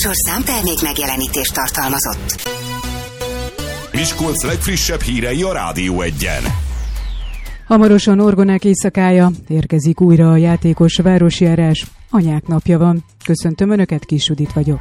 műsor számtermék megjelenítést tartalmazott. Miskolc legfrissebb hírei a Rádió 1-en. Hamarosan Orgonák éjszakája, érkezik újra a játékos városjárás. Anyák napja van. Köszöntöm Önöket, Kis Judit vagyok.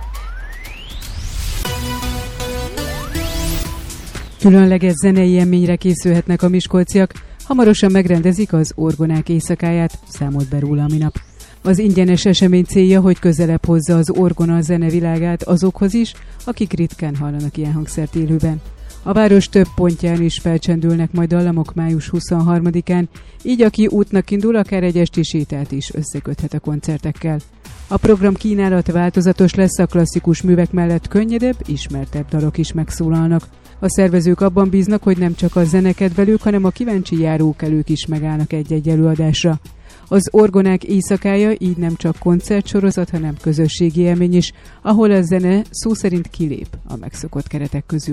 Különleges zenei élményre készülhetnek a miskolciak. Hamarosan megrendezik az Orgonák éjszakáját, számolt be róla a minap. Az ingyenes esemény célja, hogy közelebb hozza az orgona zenevilágát azokhoz is, akik ritkán hallanak ilyen hangszert élőben. A város több pontján is felcsendülnek majd dallamok május 23-án, így aki útnak indul, akár egy esti sétát is összeköthet a koncertekkel. A program kínálat változatos lesz, a klasszikus művek mellett könnyedebb, ismertebb dalok is megszólalnak. A szervezők abban bíznak, hogy nem csak a zenekedvelők, hanem a kíváncsi járókelők is megállnak egy-egy előadásra. Az Orgonák éjszakája így nem csak koncertsorozat, hanem közösségi élmény is, ahol a zene szó szerint kilép a megszokott keretek közül.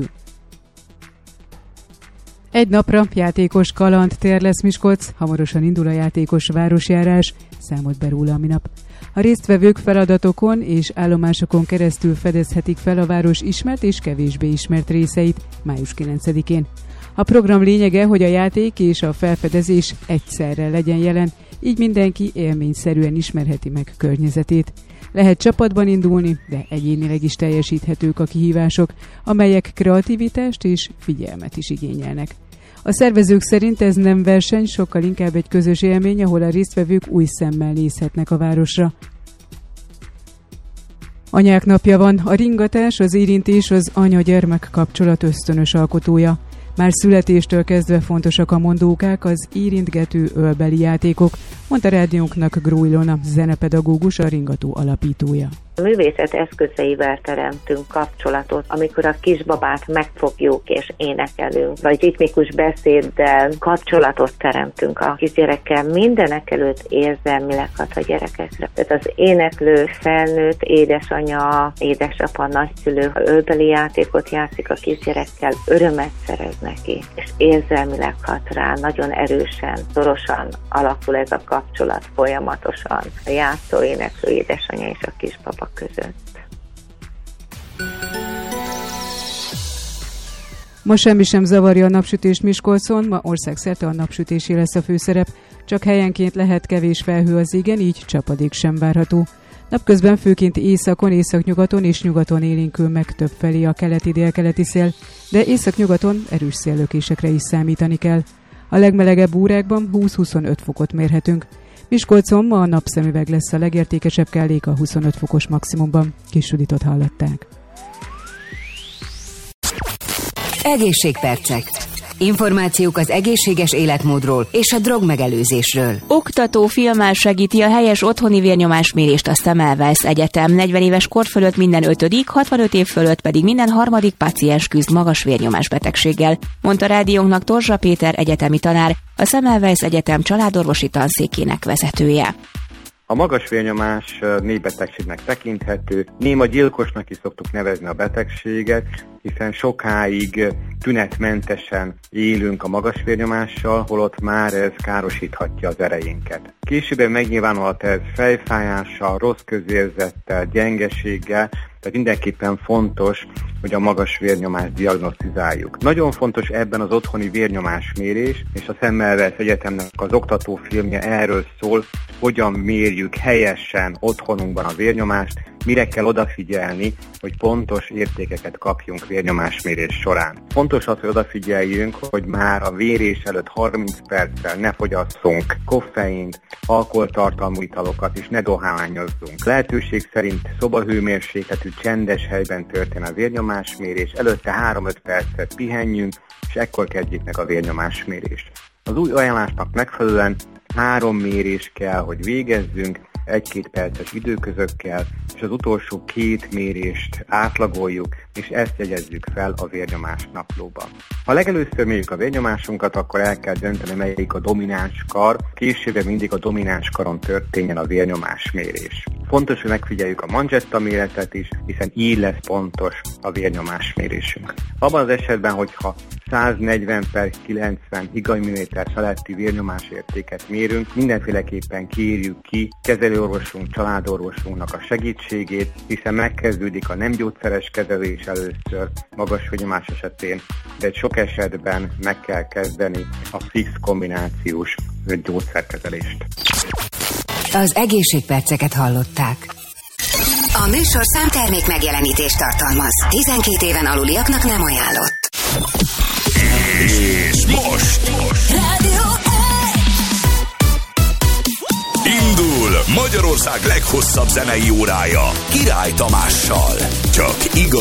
Egy napra játékos kalandtér lesz Miskolc, hamarosan indul a játékos városjárás, számolt be róla a minap. A résztvevők feladatokon és állomásokon keresztül fedezhetik fel a város ismert és kevésbé ismert részeit május 9-én. A program lényege, hogy a játék és a felfedezés egyszerre legyen jelen, így mindenki élményszerűen ismerheti meg környezetét. Lehet csapatban indulni, de egyénileg is teljesíthetők a kihívások, amelyek kreativitást és figyelmet is igényelnek. A szervezők szerint ez nem verseny, sokkal inkább egy közös élmény, ahol a résztvevők új szemmel nézhetnek a városra. Anyák napja van, a ringatás, az érintés az anya-gyermek kapcsolat ösztönös alkotója. Már születéstől kezdve fontosak a mondókák, az érintgető ölbeli játékok, mondta rádiónknak Gró Ilona, zenepedagógus, a ringató alapítója. A művészet eszközeivel teremtünk kapcsolatot, amikor a kisbabát megfogjuk és énekelünk, vagy ritmikus beszéddel kapcsolatot teremtünk a kisgyerekkel, mindenek előtt érzelmileg hat a gyerekekre. Tehát az éneklő, felnőtt, édesanya, édesapa, nagyszülő, ha ölbeli játékot játszik a kisgyerekkel, örömet szerez neki, és érzelmileg hat rá, nagyon erősen, szorosan alakul ez a kapcsolat folyamatosan a játszó, éneklő, édesanya és a kisbaba között. Ma semmi sem zavarja a napsütést Miskolcon, ma országszerte a napsütésé lesz a főszerep, csak helyenként lehet kevés felhő az égen, így csapadék sem várható. Napközben főként északon, északnyugaton és nyugaton élénkül meg többfelé a keleti-délkeleti szél, de északnyugaton erős széllökésekre is számítani kell. A legmelegebb órákban 20-25 fokot mérhetünk. Miskolcon ma a napszemüveg lesz a legértékesebb kellék, a 25 fokos maximumban. Kis Juditot hallották. Egészségpercek. Információk az egészséges életmódról és a drogmegelőzésről. Oktató filmmel segíti a helyes otthoni vérnyomásmérést a Semmelweis Egyetem. 40 éves kor fölött minden 5., 65 év fölött pedig minden 3. páciens küzd magas vérnyomás betegséggel, mondta rádiónknak Torzsa Péter egyetemi tanár, a Semmelweis Egyetem családorvosi tanszékének vezetője. A magas vérnyomás népbetegségnek tekinthető, néma gyilkosnak is szoktuk nevezni a betegséget, hiszen sokáig tünetmentesen élünk a magas vérnyomással, holott már ez károsíthatja az erejénket. Később megnyilvánulhat ez fejfájással, rossz közérzettel, gyengeséggel, tehát mindenképpen fontos, hogy a magas vérnyomást diagnosztizáljuk. Nagyon fontos ebben az otthoni vérnyomásmérés, és a Semmelweis Egyetemnek az oktatófilmje erről szól, hogyan mérjük helyesen otthonunkban a vérnyomást, mire kell odafigyelni, hogy pontos értékeket kapjunk vérnyomásmérés során. Fontos az, hogy odafigyeljünk, hogy már a vérés előtt 30 perccel ne fogyasszunk koffeint, alkoholtartalmú italokat és ne dohányozzunk. Lehetőség szerint szobahőmérsékletű csendes helyben történjen a vérnyomásmérés, előtte 3-5 percet pihenjünk, és ekkor kezdjük meg a vérnyomásmérést. Az új ajánlásnak megfelelően 3 mérés kell, hogy végezzünk, 1-2 perces időközökkel, és az utolsó 2 mérést átlagoljuk, és ezt jegyezzük fel a vérnyomás naplóba. Ha legelőször mérjük a vérnyomásunkat, akkor el kell dönteni, melyik a domináns kar, később mindig a domináns karon történjen a vérnyomásmérés. Fontos, hogy megfigyeljük a manzsetta méretet is, hiszen így lesz pontos a vérnyomásmérésünk. Abban az esetben, hogyha 140/90 higany-milliméter feletti vérnyomásértéket mérünk. Mindenféleképpen kérjük ki kezelőorvosunk, családorvosunknak a segítségét, hiszen megkezdődik a nem gyógyszeres kezelés először magas vérnyomás esetén, de sok esetben meg kell kezdeni a fix kombinációs gyógyszerkezelést. Az egészségperceket hallották. A műsor számtermék megjelenítést tartalmaz. 12 éven aluliaknak nem ajánlott. És most Rádió indul Magyarország leghosszabb zenei órája Király Tamással. Csak igaz.